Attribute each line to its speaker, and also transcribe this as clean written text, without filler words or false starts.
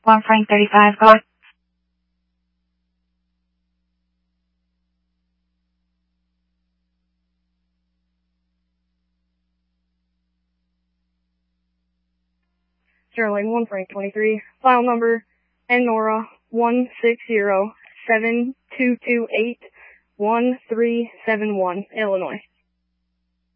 Speaker 1: 1 Frank 35, go ahead.
Speaker 2: Sterling 1 Frank 23, file number NORA 16072281371, Illinois.